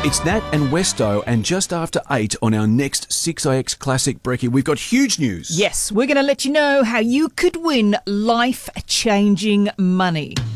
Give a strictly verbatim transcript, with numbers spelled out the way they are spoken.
It's Nat and Westo, and just after eight on our next six I X Classic Brekkie, we've got huge news. Yes, we're going to let you know how you could win life-changing money.